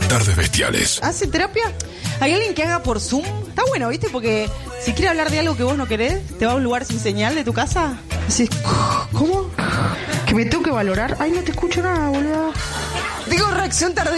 Tardes Bestiales. ¿Hace terapia? ¿Hay alguien que haga por Zoom? Está bueno, ¿viste? Porque si quiere hablar de algo que vos no querés, te va a un lugar sin señal de tu casa. Así, ¿cómo? ¿Que me tengo que valorar? Ay, no te escucho nada, boludo. Digo, reacción tarde.